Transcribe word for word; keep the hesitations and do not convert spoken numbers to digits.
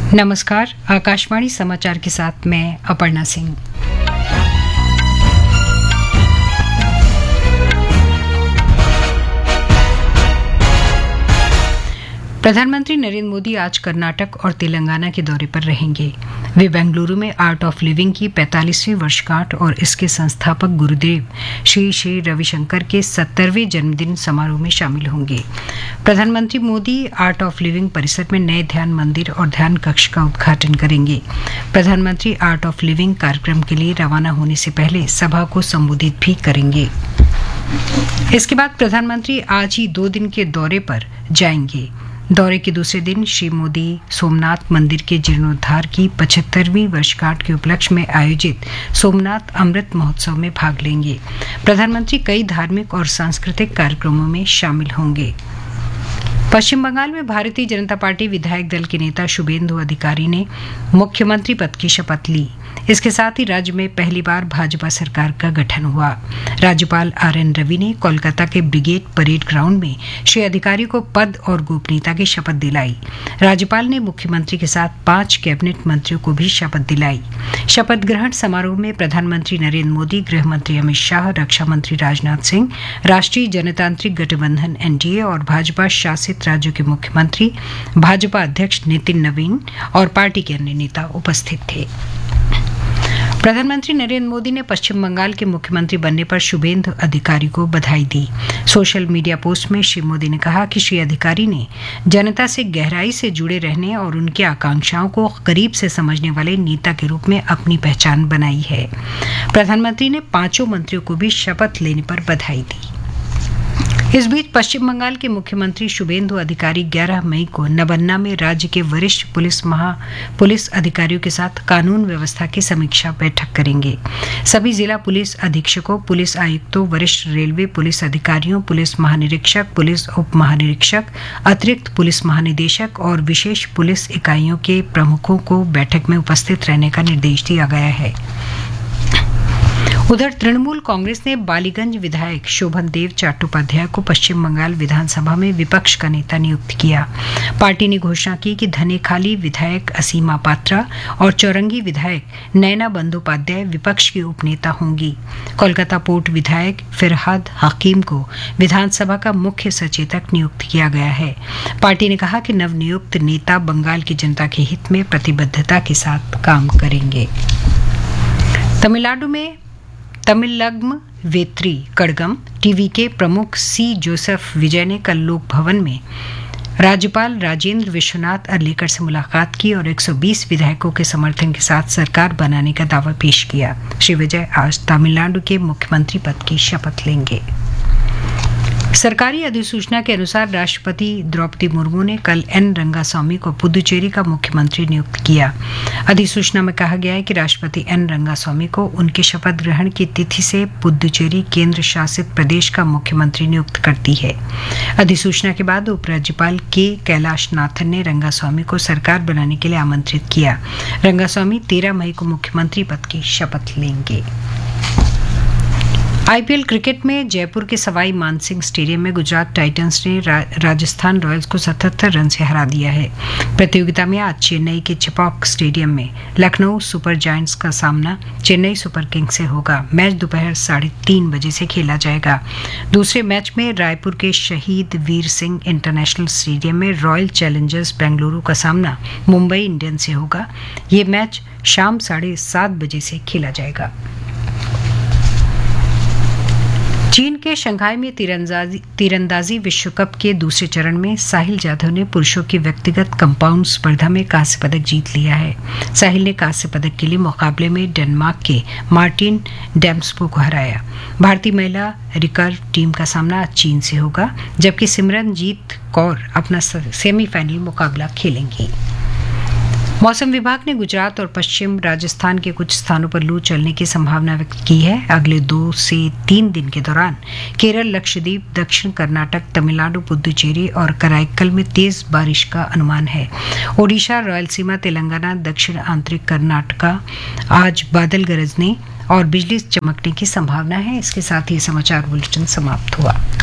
नमस्कार, आकाशवाणी समाचार के साथ मैं अपर्णा सिंह। प्रधानमंत्री नरेंद्र मोदी आज कर्नाटक और तेलंगाना के दौरे पर रहेंगे। वे बेंगलुरु में आर्ट ऑफ लिविंग की पैंतालीसवीं वर्षगांठ और इसके संस्थापक गुरुदेव श्री श्री रविशंकर के सत्तरवें जन्मदिन समारोह में शामिल होंगे। प्रधानमंत्री मोदी आर्ट ऑफ लिविंग परिसर में नए ध्यान मंदिर और ध्यान कक्ष का उद्घाटन करेंगे। प्रधानमंत्री आर्ट ऑफ लिविंग कार्यक्रम के लिए रवाना होने से पहले सभा को संबोधित भी करेंगे। इसके बाद प्रधानमंत्री आज ही दो दिन के दौरे पर जाएंगे। दौरे के दूसरे दिन श्री मोदी सोमनाथ मंदिर के जीर्णोद्धार की पचहत्तरवीं वर्षगांठ के उपलक्ष्य में आयोजित सोमनाथ अमृत महोत्सव में भाग लेंगे। प्रधानमंत्री कई धार्मिक और सांस्कृतिक कार्यक्रमों में शामिल होंगे। पश्चिम बंगाल में भारतीय जनता पार्टी विधायक दल के नेता शुभेंदु अधिकारी ने मुख्यमंत्री पद की शपथ ली। इसके साथ ही राज्य में पहली बार भाजपा सरकार का गठन हुआ। राज्यपाल आर एन रवि ने कोलकाता के ब्रिगेड परेड ग्राउंड में श्री अधिकारी को पद और गोपनीयता की शपथ दिलाई। राज्यपाल ने मुख्यमंत्री के साथ पांच कैबिनेट मंत्रियों को भी शपथ दिलाई। शपथ ग्रहण समारोह में प्रधानमंत्री नरेंद्र मोदी, गृह मंत्री अमित शाह, रक्षा मंत्री राजनाथ सिंह, राष्ट्रीय जनतांत्रिक गठबंधन एन डी ए और भाजपा शासित राज्यों के मुख्यमंत्री, भाजपा अध्यक्ष नितिन नवीन और पार्टी के अन्य नेता उपस्थित थे। प्रधानमंत्री नरेंद्र मोदी ने पश्चिम बंगाल के मुख्यमंत्री बनने पर शुभेंदु अधिकारी को बधाई दी। सोशल मीडिया पोस्ट में श्री मोदी ने कहा कि श्री अधिकारी ने जनता से गहराई से जुड़े रहने और उनकी आकांक्षाओं को करीब से समझने वाले नेता के रूप में अपनी पहचान बनाई है। प्रधानमंत्री ने पांचों मंत्रियों को भी शपथ लेने पर बधाई दी। इस बीच पश्चिम बंगाल के मुख्यमंत्री शुभेंदु अधिकारी ग्यारह मई को नबन्ना में राज्य के वरिष्ठ पुलिस महा पुलिस अधिकारियों के साथ कानून व्यवस्था की समीक्षा बैठक करेंगे। सभी जिला पुलिस अधीक्षकों, पुलिस आयुक्तों, वरिष्ठ रेलवे पुलिस अधिकारियों, पुलिस महानिरीक्षक, पुलिस उप महानिरीक्षक, अतिरिक्त पुलिस महानिदेशक और विशेष पुलिस इकाइयों के प्रमुखों को बैठक में उपस्थित रहने का निर्देश दिया गया है। उधर तृणमूल कांग्रेस ने बालीगंज विधायक शोभन देव चट्टोपाध्याय को पश्चिम बंगाल विधानसभा में विपक्ष का नेता नियुक्त किया। पार्टी ने घोषणा की कि धनेखाली विधायक असीमा पात्रा और चौरंगी विधायक नैना बंदोपाध्याय विपक्ष की उपनेता होंगी। कोलकाता पोर्ट विधायक फिरहाद हकीम को विधानसभा का मुख्य सचेतक नियुक्त किया गया है। पार्टी ने कहा कि नवनियुक्त नेता बंगाल की जनता के हित में प्रतिबद्धता के साथ काम करेंगे। तमिलनाडु में तमिलग्म वेत्री कड़गम टीवी के प्रमुख सी जोसेफ विजय ने कल लोक भवन में राज्यपाल राजेंद्र विश्वनाथ अर्लेकर से मुलाकात की और एक सौ बीस विधायकों के समर्थन के साथ सरकार बनाने का दावा पेश किया। श्री विजय आज तमिलनाडु के मुख्यमंत्री पद की शपथ लेंगे। सरकारी अधिसूचना के अनुसार राष्ट्रपति द्रौपदी मुर्मू ने कल एन रंगास्वामी को पुदुचेरी का मुख्यमंत्री नियुक्त किया। अधिसूचना में कहा गया है कि राष्ट्रपति एन रंगास्वामी को उनके शपथ ग्रहण की तिथि से पुदुचेरी केंद्र शासित प्रदेश का मुख्यमंत्री नियुक्त करती है। अधिसूचना के बाद उपराज्यपाल के कैलाशनाथन ने रंगास्वामी को सरकार बनाने के लिए आमंत्रित किया। रंगास्वामी तेरह मई को मुख्यमंत्री पद की शपथ लेंगे। आईपीएल क्रिकेट में जयपुर के सवाई मानसिंह स्टेडियम में गुजरात टाइटंस ने रा, राजस्थान रॉयल्स को सतहत्तर रन से हरा दिया है। प्रतियोगिता में आज चेन्नई के चिपॉक स्टेडियम में लखनऊ सुपर जायंट्स का सामना चेन्नई सुपर किंग्स से होगा। मैच दोपहर साढ़े तीन बजे से खेला जाएगा। दूसरे मैच में रायपुर के शहीद वीर सिंह इंटरनेशनल स्टेडियम में रॉयल चैलेंजर्स बेंगलुरु का सामना मुंबई इंडियंस से होगा। ये मैच शाम साढ़े सात बजे से खेला जाएगा। चीन के शंघाई में तीरंदाजी तीरंदाजी विश्व कप के दूसरे चरण में साहिल जाधव ने पुरुषों की व्यक्तिगत कंपाउंड स्पर्धा में कांस्य पदक जीत लिया है। साहिल ने कांस्य पदक के लिए मुकाबले में डेनमार्क के मार्टिन डेम्सबो को हराया। भारतीय महिला रिकर्व टीम का सामना आज चीन से होगा, जबकि सिमरनजीत कौर अपना सेमीफाइनल मुकाबला खेलेंगी। मौसम विभाग ने गुजरात और पश्चिम राजस्थान के कुछ स्थानों पर लू चलने की संभावना व्यक्त की है। अगले दो से तीन दिन के दौरान केरल, लक्षद्वीप, दक्षिण कर्नाटक, तमिलनाडु, पुदुचेरी और कराईकल में तेज बारिश का अनुमान है। ओडिशा, रायलसीमा, तेलंगाना, दक्षिण आंतरिक कर्नाटका आज बादल गरजने और बिजली चमकने की संभावना है। इसके साथ ही समाचार बुलेटिन समाप्त हुआ।